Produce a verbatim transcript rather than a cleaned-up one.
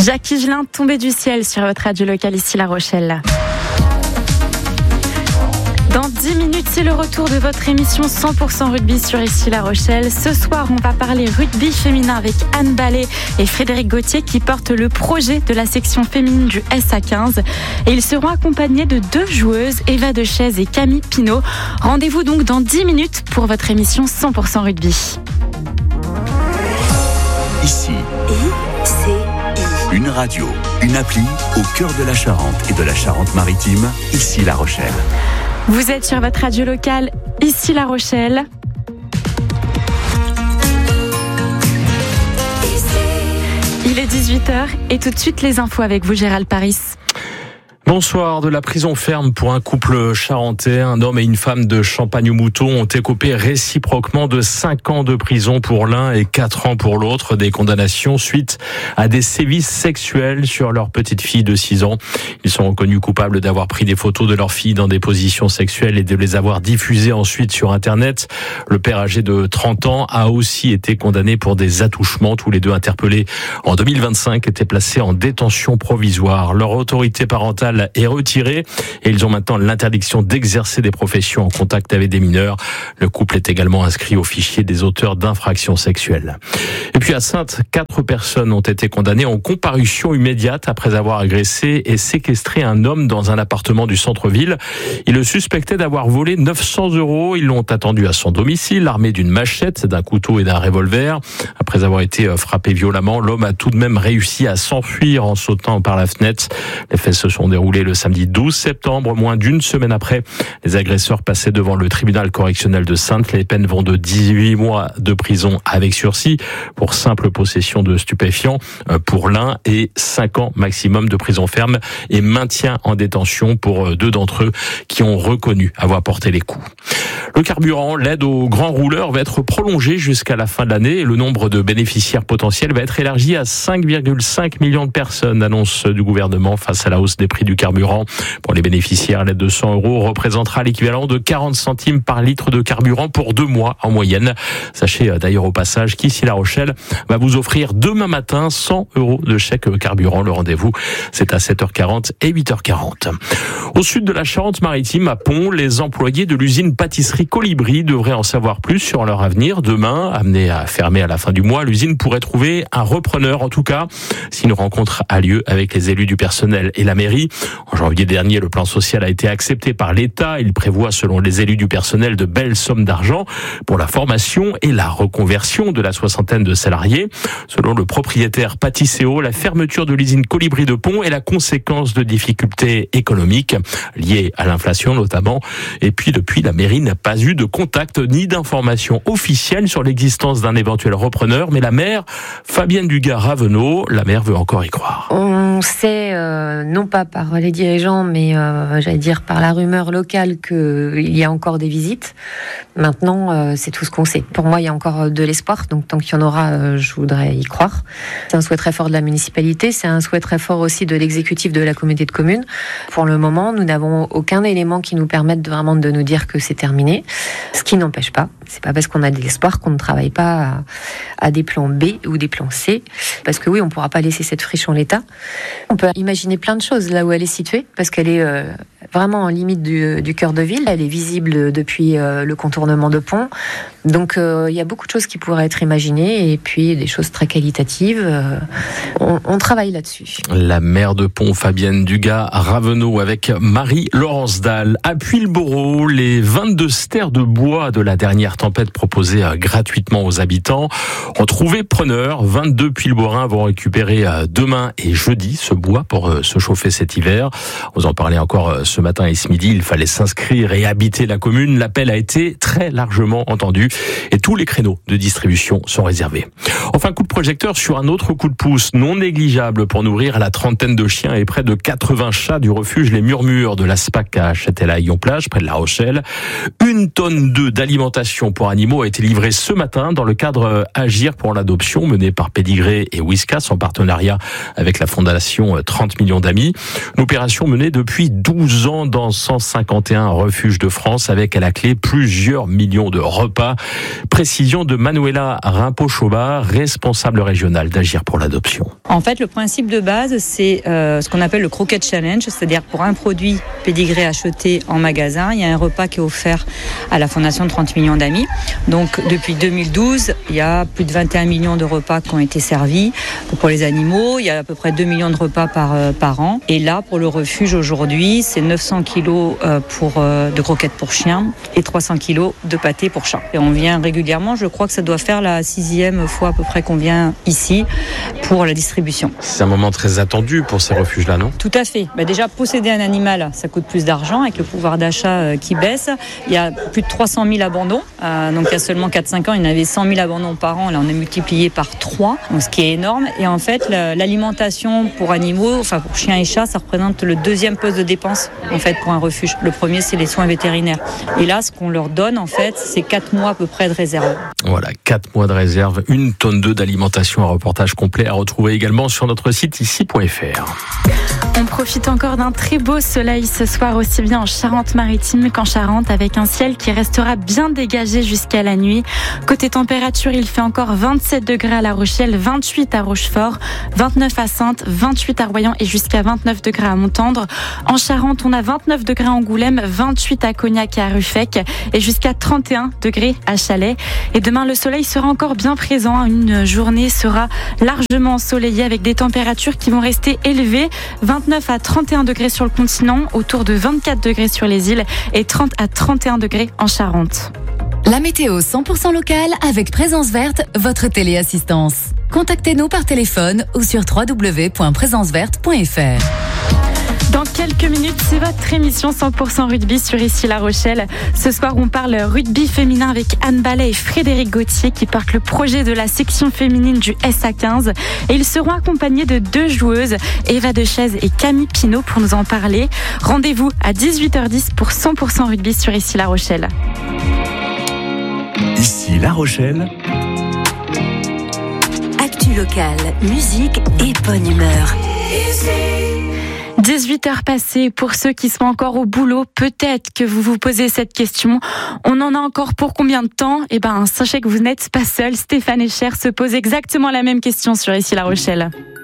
Jacques Higelin, tombé du ciel sur votre radio locale ici La Rochelle. Dans dix minutes, c'est le retour de votre émission cent pour cent rugby sur ici La Rochelle. Ce soir, on va parler rugby féminin avec Anne Ballet et Frédéric Gauthier qui portent le projet de la section féminine du S A quinze. Et ils seront accompagnés de deux joueuses, Eva Dechaise et Camille Pinault. Rendez-vous donc dans dix minutes pour votre émission cent pour cent rugby. Ici, I C I. Une radio, une appli au cœur de la Charente et de la Charente-Maritime, ici La Rochelle. Vous êtes sur votre radio locale, ici La Rochelle. Il est dix-huit heures et tout de suite les infos avec vous, Gérald Paris. Bonsoir. De la prison ferme pour un couple charentais. Un homme et une femme de Champagne-au-Mouton ont écopé réciproquement de cinq ans de prison pour l'un et quatre ans pour l'autre. Des condamnations suite à des sévices sexuels sur leur petite fille de six ans. Ils sont reconnus coupables d'avoir pris des photos de leur fille dans des positions sexuelles et de les avoir diffusées ensuite sur Internet. Le père âgé de trente ans a aussi été condamné pour des attouchements. Tous les deux interpellés en deux mille vingt-cinq étaient placés en détention provisoire. Leur autorité parentale est retirée et ils ont maintenant l'interdiction d'exercer des professions en contact avec des mineurs. Le couple est également inscrit au fichier des auteurs d'infractions sexuelles. Et puis à Saintes, quatre personnes ont été condamnées en comparution immédiate après avoir agressé et séquestré un homme dans un appartement du centre-ville. Ils le suspectaient d'avoir volé neuf cents euros. Ils l'ont attendu à son domicile, armé d'une machette, d'un couteau et d'un revolver. Après avoir été frappé violemment, l'homme a tout de même réussi à s'enfuir en sautant par la fenêtre. Les faits se sont déroulés le samedi douze septembre, moins d'une semaine après. Les agresseurs passaient devant le tribunal correctionnel de Saintes. Les peines vont de dix-huit mois de prison avec sursis pour simple possession de stupéfiants pour l'un et cinq ans maximum de prison ferme et maintien en détention pour deux d'entre eux qui ont reconnu avoir porté les coups. Le carburant, l'aide aux grands rouleurs va être prolongée jusqu'à la fin de l'année et le nombre de bénéficiaires potentiels va être élargi à cinq virgule cinq millions de personnes, annonce du gouvernement face à la hausse des prix du carburant. Pour les bénéficiaires, l'aide de cent euros représentera l'équivalent de quarante centimes par litre de carburant pour deux mois en moyenne. Sachez d'ailleurs au passage qu'ici La Rochelle va vous offrir demain matin cent euros de chèque carburant. Le rendez-vous, c'est à sept heures quarante et huit heures quarante. Au sud de la Charente-Maritime, à Pont, les employés de l'usine pâtisserie Colibri devraient en savoir plus sur leur avenir. Demain, amené à fermer à la fin du mois, l'usine pourrait trouver un repreneur. En tout cas, si une rencontre a lieu avec les élus du personnel et la mairie. En janvier dernier, le plan social a été accepté par l'État. Il prévoit, selon les élus du personnel, de belles sommes d'argent pour la formation et la reconversion de la soixantaine de salariés. Selon le propriétaire Pâtisséo, la fermeture de l'usine Colibri de Pont est la conséquence de difficultés économiques liées à l'inflation notamment. Et puis depuis, la mairie n'a pas eu de contact ni d'informations officielles sur l'existence d'un éventuel repreneur. Mais la maire, Fabienne Dugas-Ravenot, la maire veut encore y croire. On sait, euh, non pas par les dirigeants, mais euh, j'allais dire par la rumeur locale qu'il y a encore des visites. Maintenant, euh, c'est tout ce qu'on sait. Pour moi, il y a encore de l'espoir, donc tant qu'il y en aura, euh, je voudrais y croire. C'est un souhait très fort de la municipalité, c'est un souhait très fort aussi de l'exécutif de la communauté de communes. Pour le moment, nous n'avons aucun élément qui nous permette de, vraiment de nous dire que c'est terminé, ce qui n'empêche pas. C'est pas parce qu'on a de l'espoir qu'on ne travaille pas à, à des plans B ou des plans C, parce que oui, on ne pourra pas laisser cette friche en l'état. On peut imaginer plein de choses là où elle est située, parce qu'elle est euh, vraiment en limite du, du cœur de ville. Elle est visible depuis euh, le contournement de Pont. Donc euh, il y a beaucoup de choses qui pourraient être imaginées et puis des choses très qualitatives. Euh, on, on travaille là-dessus. La maire de Pont, Fabienne Dugas-Ravenot, avec Marie-Laurence Dalle. À Puyllboro, les vingt-deux stères de bois de la dernière tempête proposée euh, gratuitement aux habitants ont trouvé preneur. vingt-deux Puyllboroins vont récupérer euh, demain et jeudi ce bois pour euh, se chauffer cet hiver. Vous en parlez encore euh, ce matin et ce midi. Il fallait s'inscrire et habiter la commune. L'appel a été très largement entendu et tous les créneaux de distribution sont réservés. Enfin, coup de projecteur sur un autre coup de pouce non négligeable pour nourrir la trentaine de chiens et près de quatre-vingts chats du refuge Les Murmures de la SPAC à Châtelaillon-Plage, près de La Rochelle. Une tonne d'œufs d'alimentation vaccination pour animaux a été livrée ce matin dans le cadre Agir pour l'adoption mené par Pédigré et Whiskas en partenariat avec la fondation trente millions d'amis. Une opération menée depuis douze ans dans cent cinquante et un refuges de France avec à la clé plusieurs millions de repas. Précision de Manuela Rimpo-Choba, responsable régionale d'Agir pour l'adoption. En fait, le principe de base, c'est euh, ce qu'on appelle le Croquette Challenge, c'est-à-dire pour un produit Pédigré acheté en magasin, il y a un repas qui est offert à la fondation trente millions d'amis. Donc depuis deux mille douze, il y a plus de vingt et un millions de repas qui ont été servis pour les animaux. Il y a à peu près deux millions de repas par, euh, par an. Et là, pour le refuge aujourd'hui, c'est neuf cents kilos euh, pour, euh, de croquettes pour chiens et trois cents kilos de pâté pour chats. Et on vient régulièrement, je crois que ça doit faire la sixième fois à peu près qu'on vient ici pour la distribution. C'est un moment très attendu pour ces refuges-là, non ? Tout à fait. Bah déjà, posséder un animal, ça coûte plus d'argent avec le pouvoir d'achat euh, qui baisse. Il y a plus de trois cent mille abandons. Euh, donc il y a seulement quatre cinq ans, il y en avait cent mille abandons par an. Là, on est multiplié par trois, donc ce qui est énorme. Et en fait, l'alimentation pour animaux, enfin pour chiens et chats, ça représente le deuxième poste de dépense en fait pour un refuge. Le premier, c'est les soins vétérinaires. Et là, ce qu'on leur donne, en fait, c'est quatre mois à peu près de réserve. Voilà, quatre mois de réserve, une tonne d'œufs d'alimentation. Un reportage complet à retrouver également sur notre site ici point f r. On profite encore d'un très beau soleil ce soir, aussi bien en Charente-Maritime qu'en Charente, avec un ciel qui restera bien dégagé jusqu'à la nuit. Côté température, il fait encore vingt-sept degrés à La Rochelle, vingt-huit à Rochefort, vingt-neuf à Saintes, vingt-huit à Royan et jusqu'à vingt-neuf degrés à Montendre. En Charente, on a vingt-neuf degrés à Angoulême, vingt-huit à Cognac et à Ruffec et jusqu'à trente et un degrés à Chalais. Et demain, le soleil sera encore bien présent. Une journée sera largement ensoleillée avec des températures qui vont rester élevées. vingt-neuf à trente et un degrés sur le continent, autour de vingt-quatre degrés sur les îles et trente à trente et un degrés en Charente. La météo cent pour cent locale avec Présence Verte, votre téléassistance. Contactez-nous par téléphone ou sur w w w point présence verte point f r. Dans quelques minutes, c'est votre émission cent pour cent rugby sur Ici La Rochelle. Ce soir, on parle rugby féminin avec Anne Ballet et Frédéric Gauthier qui portent le projet de la section féminine du S A quinze. Et ils seront accompagnés de deux joueuses, Eva Dechaise et Camille Pinault, pour nous en parler. Rendez-vous à dix-huit heures dix pour cent pour cent rugby sur Ici La Rochelle. Ici La Rochelle. Actu locale, musique et bonne humeur. dix-huit heures passées, pour ceux qui sont encore au boulot, peut-être que vous vous posez cette question. On en a encore pour combien de temps ? Eh ben, sachez que vous n'êtes pas seul. Stéphane Echer se pose exactement la même question sur Ici La Rochelle.